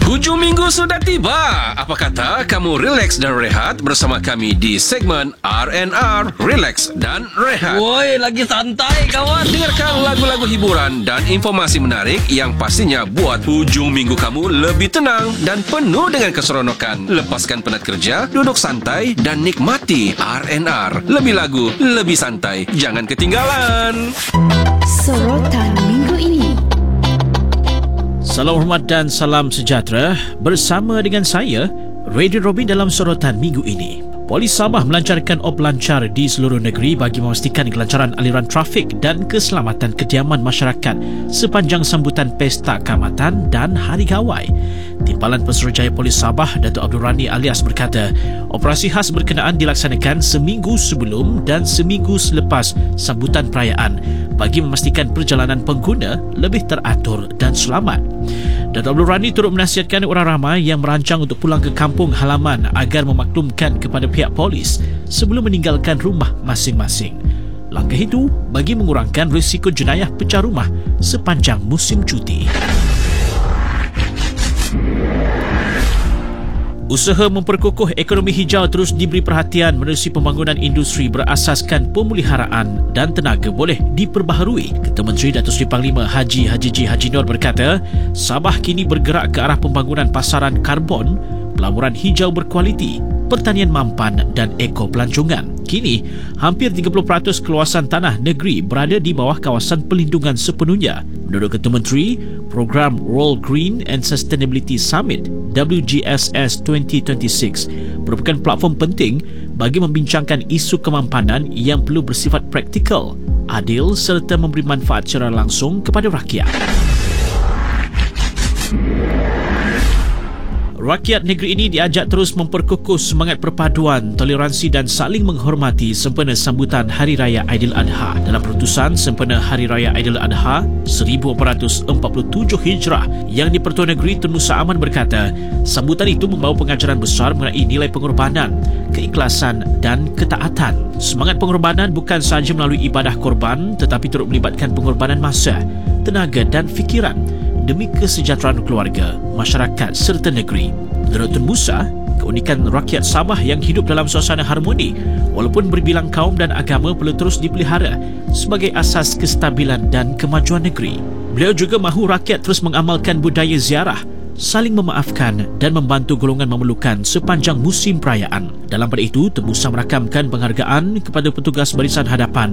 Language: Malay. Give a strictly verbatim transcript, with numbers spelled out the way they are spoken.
Hujung minggu sudah tiba. Apa kata kamu relax dan rehat bersama kami di segmen R and R, Relax dan Rehat. Woi, lagi santai kawan. Dengarkan lagu-lagu hiburan dan informasi menarik yang pastinya buat hujung minggu kamu lebih tenang dan penuh dengan keseronokan. Lepaskan penat kerja, duduk santai dan nikmati R and R. Lebih lagu, lebih santai. Jangan ketinggalan. Sorotan minggu ini. Salam hormat dan salam sejahtera. Bersama dengan saya, Radio Robin dalam sorotan minggu ini. Polis Sabah melancarkan op lancar di seluruh negeri bagi memastikan kelancaran aliran trafik dan keselamatan kediaman masyarakat sepanjang sambutan Pesta Kaamatan dan Hari Gawai. Timbalan Pesuruhjaya Polis Sabah, Datuk Abdul Rani alias berkata, operasi khas berkenaan dilaksanakan seminggu sebelum dan seminggu selepas sambutan perayaan bagi memastikan perjalanan pengguna lebih teratur dan selamat. Datuk Abdul Rani turut menasihatkan orang ramai yang merancang untuk pulang ke kampung halaman agar memaklumkan kepada pihak polis sebelum meninggalkan rumah masing-masing. Langkah itu bagi mengurangkan risiko jenayah pecah rumah sepanjang musim cuti. Usaha memperkukuh ekonomi hijau terus diberi perhatian menerusi pembangunan industri berasaskan pemeliharaan dan tenaga boleh diperbaharui. Ketua Menteri Datuk Seri Panglima Haji Haji G. Haji Nur berkata, Sabah kini bergerak ke arah pembangunan pasaran karbon, pelaburan hijau berkualiti, pertanian mampan dan ekopelancongan. Kini, hampir tiga puluh peratus keluasan tanah negeri berada di bawah kawasan pelindungan sepenuhnya. Menurut Ketua Menteri, program World Green and Sustainability Summit W G S S dua ribu dua puluh enam merupakan platform penting bagi membincangkan isu kemampanan yang perlu bersifat praktikal, adil serta memberi manfaat secara langsung kepada rakyat. Rakyat negeri ini diajak terus memperkukuh semangat perpaduan, toleransi dan saling menghormati sempena sambutan Hari Raya Aidiladha. Dalam perutusan sempena Hari Raya Aidiladha seribu empat ratus empat puluh tujuh Hijrah yang di-Pertuan Negeri Tun Musa Aman berkata, sambutan itu membawa pengajaran besar mengenai nilai pengorbanan, keikhlasan dan ketaatan. Semangat pengorbanan bukan sahaja melalui ibadah korban tetapi turut melibatkan pengorbanan masa, tenaga dan fikiran demi kesejahteraan keluarga, masyarakat serta negeri. Menurut Tun Musa, keunikan rakyat Sabah yang hidup dalam suasana harmoni walaupun berbilang kaum dan agama perlu terus dipelihara sebagai asas kestabilan dan kemajuan negeri. Beliau juga mahu rakyat terus mengamalkan budaya ziarah, saling memaafkan dan membantu golongan memerlukan sepanjang musim perayaan. Dalam pada itu, Tun Musa merakamkan penghargaan kepada petugas barisan hadapan